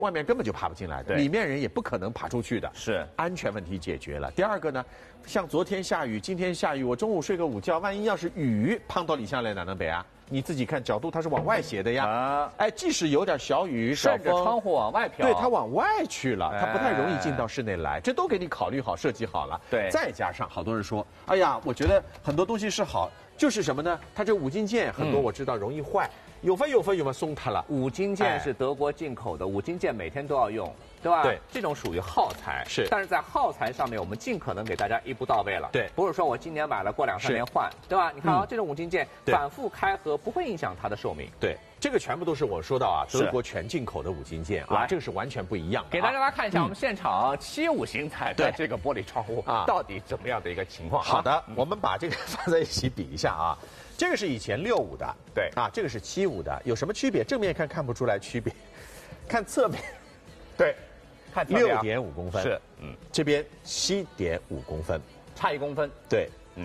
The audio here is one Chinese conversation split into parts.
外面根本就爬不进来的，里面人也不可能爬出去的， 是安全问题解决了。第二个呢，像昨天下雨，今天下雨，我中午睡个午觉，万一要是雨碰到你下来哪能北啊？你自己看角度，它是往外斜的呀。哎，即使有点小雨、小风， 顺着窗户往外飘， 对，它往外去了，它不太容易进到室内来，这都给你考虑好、设计好了。 对， 再加上好多人说，哎呀，我觉得很多东西是好，就是什么呢？它这五金件很多我知道容易坏。有分松它了。 五金件是德国进口的，五金件每天都要用，对吧？ 对， 这种属于耗材。 是， 但是在耗材上面，我们尽可能给大家一步到位了。 对， 不是说我今年买了，过2、3年换，对吧？你看啊，这种五金件反复开合不会影响它的寿命。 对，这个全部都是我说到啊，德国全进口的五金件啊，这个是完全不一样的。 给大家来看一下我们现场75型彩的这个玻璃窗户啊，到底怎么样的一个情况？ 好的，我们把这个放在一起比一下啊。这个是以前65的， 对啊，这个是75的，有什么区别？正面看不出来区别，看侧面， 对，看侧面 6.5公分， 是， 这边7.5公分， 差1公分， 对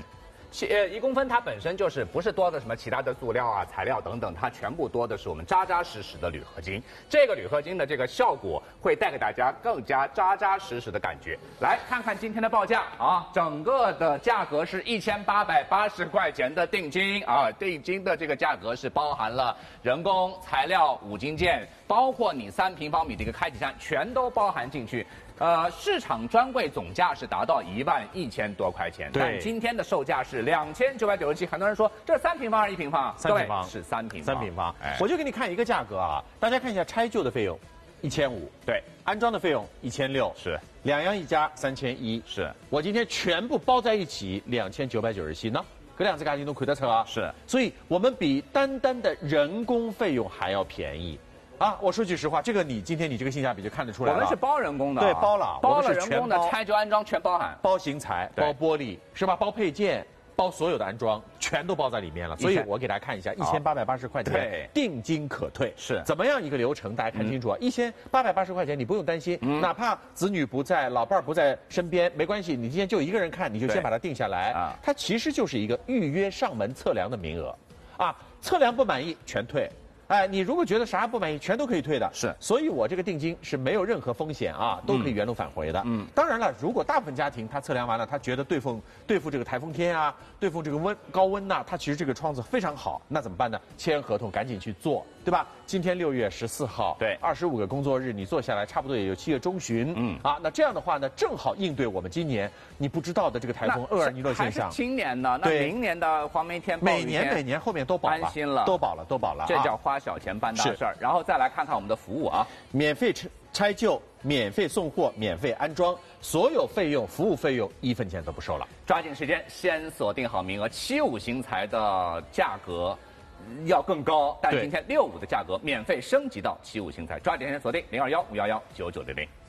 ，1公分它本身就是不是多的什么其他的塑料啊、材料等等，它全部多的是我们扎扎实实的铝合金。这个铝合金的这个效果会带给大家更加扎扎实实的感觉。来看看今天的报价啊，整个的价格是1880块钱的定金啊，定金的这个价格是包含了人工、材料、五金件，包括你3平方米的一个开启扇，全都包含进去。市场专柜总价是达到11000多块钱，但今天的售价是2997。很多人说这3平方还是1平方 ？3平方是3平方。 3平方，我就给你看一个价格啊，大家看一下拆旧的费用，1500， 对， 安装的费用1600， 是 ，2样一加3100， 是我今天全部包在一起2997呢，这两次价钱都亏得车啊， 是， 所以我们比单单的人工费用还要便宜。啊，我说句实话，这个你今天你这个性价比就看得出来了。 我们是包人工的， 对，包了人工的拆旧安装全包含， 包型材、包玻璃是吧？包配件、包所有的安装，全都包在里面了。所以我给大家看一下，1880块钱，定金可退。 是怎么样一个流程？大家看清楚啊！1880块钱，你不用担心，哪怕子女不在、老伴儿不在身边，没关系，你今天就一个人看，你就先把它定下来。啊，它其实就是一个预约上门测量的名额，啊，测量不满意全退。哎，你如果觉得啥不满意，全都可以退的。是，所以我这个定金是没有任何风险啊，都可以原路返回的。当然了，如果大部分家庭他测量完了，他觉得对付这个台风天啊，对付这个高温呐，他其实这个窗子非常好，那怎么办呢？签合同赶紧去做，对吧？今天6月14号，对，25个工作日你做下来，差不多也有7月中旬。啊，那这样的话呢，正好应对我们今年你不知道的这个台风厄尔尼诺现象。 还是今年的，那明年的黄梅天、 每年后面都保了， 安心了， 都保了， 这叫花小钱办大事儿。然后再来看看我们的服务啊， 免费拆旧，免费送货，免费安装，所有费用、服务费用1分钱都不收了。 抓紧时间，先锁定好名额。75型材的价格要更高，但今天65的价格免费升级到75型材，抓紧时间锁定021-511-9900。